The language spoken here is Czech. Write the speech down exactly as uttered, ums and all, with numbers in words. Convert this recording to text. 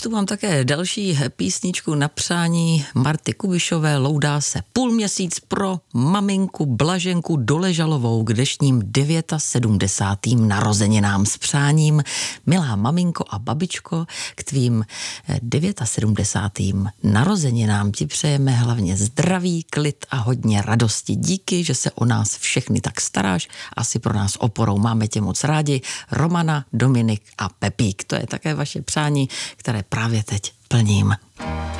tu mám také další písničku na přání Marty Kubišové. Loudá se půl měsíc pro maminku Blaženku Doležalovou k dnešním sedmdesátým narozeninám s přáním. Milá maminko a babičko, k tvým sedmdesátým narozeninám ti přejeme hlavně zdraví, klid a hodně radosti. Díky, že se o nás všechny tak staráš. Asi pro nás oporou. Máme tě moc rádi. Romana, Dominik a Pepík. To je také vaše přání, které právě teď plním.